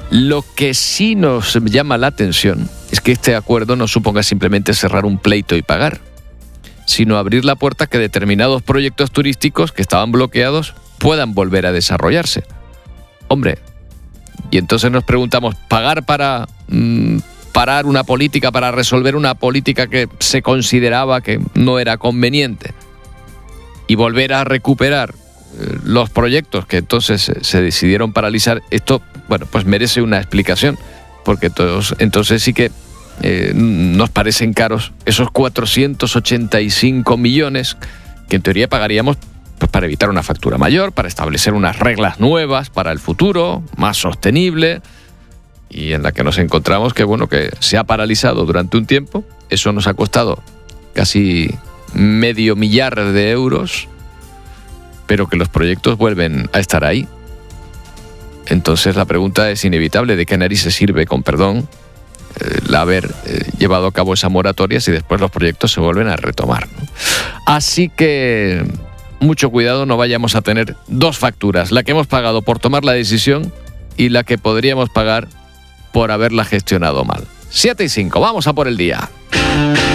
Lo que sí nos llama la atención es que este acuerdo no suponga simplemente cerrar un pleito y pagar, sino abrir la puerta a que determinados proyectos turísticos que estaban bloqueados puedan volver a desarrollarse. Hombre, y entonces nos preguntamos, ¿pagar para parar una política, para resolver una política que se consideraba que no era conveniente? Y volver a recuperar los proyectos que entonces se decidieron paralizar, esto, bueno, pues merece una explicación, porque entonces sí que nos parecen caros esos 485 millones que en teoría pagaríamos pues para evitar una factura mayor, para establecer unas reglas nuevas para el futuro, más sostenible, y en la que nos encontramos que, bueno, que se ha paralizado durante un tiempo. Eso nos ha costado casi $500 millones, pero que los proyectos vuelven a estar ahí. Entonces la pregunta es inevitable: ¿de qué narices sirve, con perdón, el haber llevado a cabo esa moratoria si después los proyectos se vuelven a retomar, ¿no? Así que mucho cuidado, no vayamos a tener dos facturas: la que hemos pagado por tomar la decisión y la que podríamos pagar por haberla gestionado mal. 7:05, vamos a por el día.